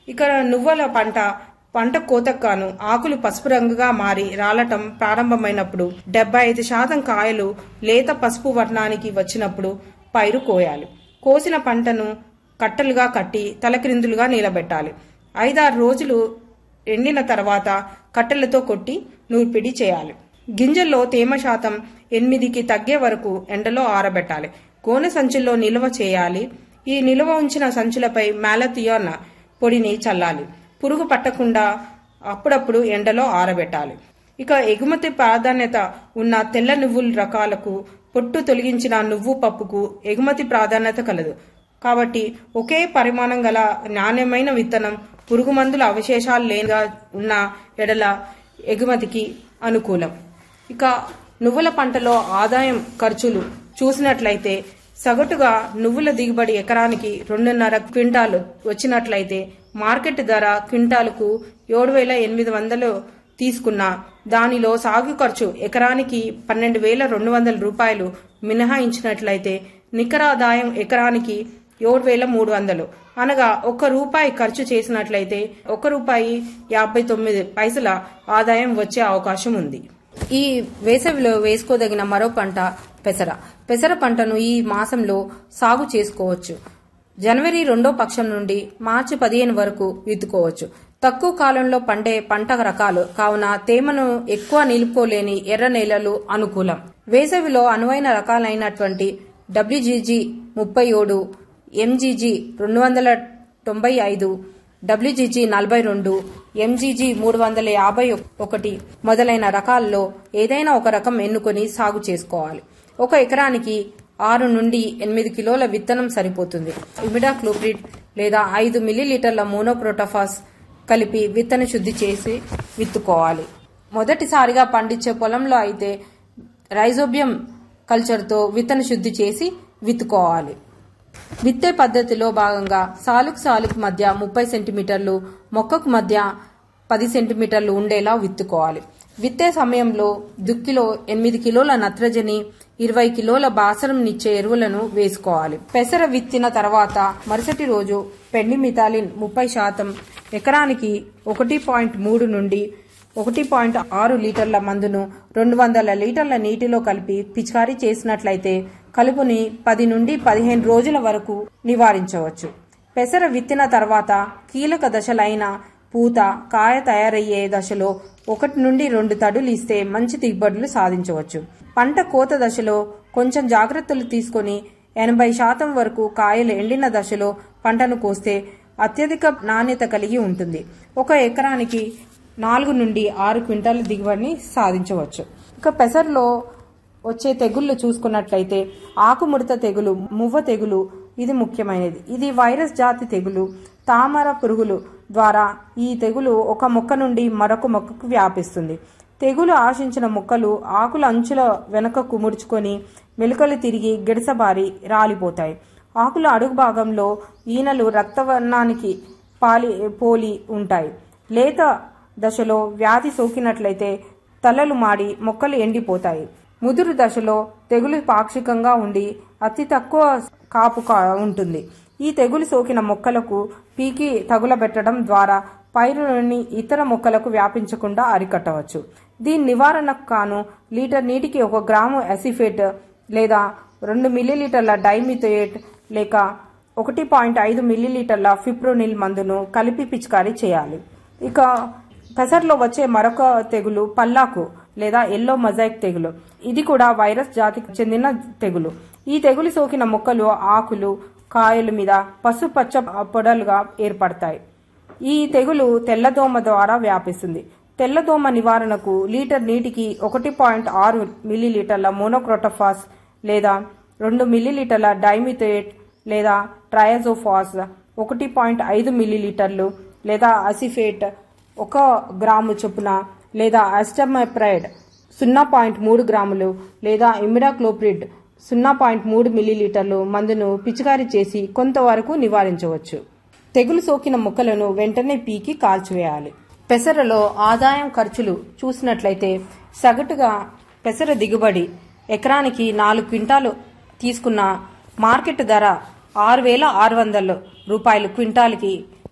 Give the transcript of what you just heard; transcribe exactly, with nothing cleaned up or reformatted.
ఇక నువ్వుల పంట పంట కోతకు ఆకులు పసుపు రంగుగా మారి రాలటం ప్రారంభమైనప్పుడు డెబ్బై ఐదు శాతం కాయలు లేత పసుపు వర్ణానికి వచ్చినప్పుడు పైరు కోయాలి. కోసిన పంటను కట్టలుగా కట్టి తలక్రిందులుగా నిలబెట్టాలి. ఐదారు రోజులు ఎండిన తర్వాత కట్టెలతో కొట్టి నూర్పిడి చేయాలి. గింజల్లో తేమ శాతం ఎనిమిదికి తగ్గే వరకు ఎండలో ఆరబెట్టాలి. గోనె సంచుల్లో నిల్వ చేయాలి. ఈ నిల్వ ఉంచిన సంచులపై మ్యాలథియోన్ పొడిని చల్లాలి. పురుగు పట్టకుండా అప్పుడప్పుడు ఎండలో ఆరబెట్టాలి. ఇక ఎగుమతి ప్రాధాన్యత ఉన్న తెల్ల నువ్వుల రకాలకు పొట్టు తొలగించిన నువ్వు పప్పుకు ఎగుమతి ప్రాధాన్యత కలదు. కాబట్టి ఒకే పరిమాణం గల నాణ్యమైన విత్తనం పురుగు మందుల అవశేషాలు లేనిగా ఉన్న ఎడల ఎగుమతికి అనుకూలం. ఇక నువ్వుల పంటలో ఆదాయం ఖర్చులు చూసినట్లయితే సగటుగా నువ్వుల దిగుబడి ఎకరానికి రెండున్నర క్వింటాలు వచ్చినట్లయితే మార్కెట్ ధర క్వింటాలకు ఏడు వేల ఎనిమిది వందలు తీసుకున్న దానిలో సాగు ఖర్చు ఎకరానికి పన్నెండు వేల రెండు వందల రూపాయలు మినహాయించినట్లయితే నికర ఆదాయం ఎకరానికి ఏడు వేల మూడు వందలు అనగా ఒక్క రూపాయి ఖర్చు చేసినట్లయితే ఒక రూపాయి యాభై తొమ్మిది పైసల ఆదాయం వచ్చే అవకాశం ఉంది. ఈ వేసవిలో వేసుకోదగిన మరో పంట పెసర. పెసర పంటను ఈ మాసంలో సాగు చేసుకోవచ్చు. జనవరి రెండో పక్షం నుండి మార్చి పదిహేను వరకు విత్తుకోవచ్చు. తక్కువ కాలంలో పండే పంట రకాలు కావున తేమను ఎక్కువ నిలుపుకోలేని ఎర్ర నేలలు అనుకూలం. వేసవిలో అనువైన రకాలైనటువంటి డబ్ల్యూజీజీ ముప్పై ఏడు, ఎంజీజీ రెండు వందల తొంభై ఐదు, డబ్ల్యూజీజీ నలభై రెండు, ఎంజీజీ మూడు వందల యాభై ఒకటి మొదలైన రకాల్లో ఏదైనా ఒక రకం ఎన్నుకొని సాగు చేసుకోవాలి. ఒక ఎకరానికి ఆరు నుండి ఎనిమిది కిలోల విత్తనం సరిపోతుంది. ఇమిడాక్లోప్రిడ్ లేదా ఐదు మిల్లీలీటర్ల మోనోక్రోటోఫాస్ కలిపి విత్తన శుద్ధి చేసి విత్తుకోవాలి. మొదటిసారిగా పండించే పొలంలో అయితే రైజోబియం కల్చర్తో విత్తన శుద్ధి చేసి విత్తుకోవాలి. విత్తే పద్ధతిలో భాగంగా సాలుకు సాలుకు మధ్య ముప్పై సెంటీమీటర్లు, మొక్కకు మధ్య పది సెంటీమీటర్లు ఉండేలా విత్తుకోవాలి. విత్తే సమయంలో దుక్కిలో ఎనిమిది కిలోల నత్రజని, ఇరవై కిలోల బాసరంనిచ్చే ఎరువులను వేసుకోవాలి. పెసర విత్తిన తర్వాత మరుసటి రోజు పెండి మిథాలిన్ ముప్పై శాతం ఎకరానికి ఒకటి పాయింట్ మూడు నుండి ఒకటి పాయింట్ ఆరు లీటర్ల మందును రెండు వందల లీటర్ల నీటిలో కలిపి పిచికారీ చేసినట్లయితే కలుపుని పది నుండి పదిహేను రోజుల వరకు నివారించవచ్చు. పెసర విత్తిన తర్వాత కీలక దశలైన పూత, కాయ తయారయ్యే దశలో ఒకటి నుండి రెండు తడులు ఇస్తే మంచి దిగుబడులు సాధించవచ్చు. పంట కోత దశలో కొంచెం జాగ్రత్తలు తీసుకుని ఎనభై శాతం వరకు కాయలు ఎండిన దశలో పంటను కోస్తే అత్యధిక నాణ్యత కలిగి ఉంటుంది. ఒక ఎకరానికి నాలుగు నుండి ఆరు క్వింటాల దిగుబడిని సాధించవచ్చు. ఇక పెసర్లో వచ్చే తెగుళ్లు చూసుకున్నట్లయితే ఆకుముడత తెగులు, మువ్వ తెగులు ఇది ముఖ్యమైనది. ఇది వైరస్ జాతి తెగులు. తామర పురుగులు ద్వారా ఈ తెగులు ఒక మొక్క నుండి మరొక మొక్కకు వ్యాపిస్తుంది. తెగులు ఆశించిన మొక్కలు ఆకుల అంచుల వెనుకకు ముడుచుకొని మెలికలు తిరిగి గిడసబారి రాలిపోతాయి. ఆకుల అడుగు భాగంలో ఈనెలు రక్తవర్ణానికి పాలి పోలి ఉంటాయి. లేత దశలో వ్యాధి సోకినట్లయితే తలలు మాడి మొక్కలు ఎండిపోతాయి. ముదురు దశలో తెగులు పాక్షికంగా ఉండి అతి తక్కువ కాపు ఉంటుంది. ఈ తెగులు సోకిన మొక్కలకు పీకి తగులబెట్టడం ద్వారా పైరులోని ఇతర మొక్కలకు వ్యాపించకుండా అరికట్టవచ్చు. దీని నివారణకు కాను లీటర్ నీటికి ఒక గ్రాము అసిఫేట్ లేదా రెండు మిల్లీలీటర్ల డైమిథోయేట్ లేక ఒకటి పాయింట్ ఐదు మిల్లీలీటర్ల ఫిప్రోనిల్ మందును కలిపి పిచికారీ చేయాలి. ఇక పెసర్లో వచ్చే మరొక తెగులు పల్లాకు లేదా ఎల్లో మొజాయిక్ తెగులు. ఇది కూడా వైరస్ జాతికి చెందిన తెగులు. ఈ తెగులు సోకిన మొక్కలు ఆకులు, కాయల మీద పసుపచ్చ పొడలుగా ఏర్పడతాయి. ఈ తెగులు తెల్లదోమ ద్వారా వ్యాపిస్తుంది. తెల్లదోమ నివారణకు లీటర్ నీటికి ఒకటి పాయింట్ ఆరు మిల్లీలీటర్ల మోనోక్రోటోఫాస్ లేదా రెండు మిల్లీలీటర్ల డైమిథోయేట్ లేదా ట్రయాజోఫాస్, ఒకటి పాయింట్ ఐదు మిల్లీలీటర్లు లేదా అసిఫేట్ ఒక గ్రాము చొప్పున లేదా అస్టమైప్రైడ్ సున్నా పాయింట్ మూడు గ్రాములు లేదా ఇమిడాక్లోప్రిడ్ సున్నా పాయింట్ మూడు మిల్లీలీటర్లు మందును పిచికారీ చేసి కొంతవరకు నివారించవచ్చు. తెగులు సోకిన మొక్కలను వెంటనే పీకి కాల్చివేయాలి. పెసరలో ఆదాయం ఖర్చులు చూసినట్లయితే సగటుగా పెసర దిగుబడి ఎకరానికి నాలుగు క్వింటాలు తీసుకున్న మార్కెట్ ధర ఆరు వేల ఆరు వందల రూపాయలు క్వింటాల్కి